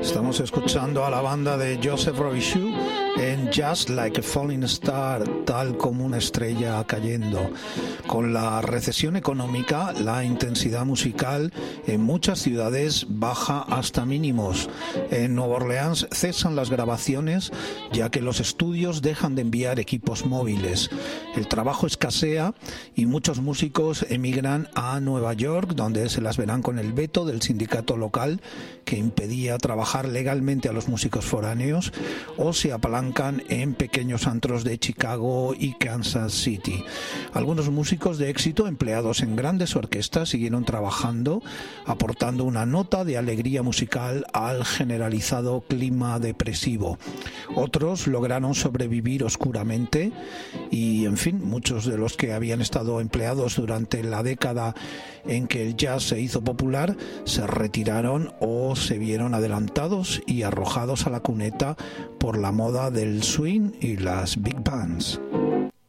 Estamos escuchando a la banda de Joseph Robichaud en Just Like a Falling Star, tal como una estrella cayendo. Con la recesión económica, la intensidad musical en muchas ciudades baja hasta mínimos. En Nueva Orleans cesan las grabaciones, ya que los estudios dejan de enviar equipos móviles. El trabajo escasea y muchos músicos emigran a Nueva York, donde se las verán con el veto del sindicato local que impedía trabajar legalmente a los músicos foráneos, o se apalancan en pequeños antros de Chicago y Kansas City. Algunos músicos de éxito empleados en grandes orquestas siguieron trabajando, aportando una nota de alegría musical al generalizado clima depresivo. Otros lograron sobrevivir oscuramente y, en fin, muchos de los que habían estado empleados durante la década en que el jazz se hizo popular se retiraron o se vieron adelantados y arrojados a la cuneta por la moda del swing y las big bands.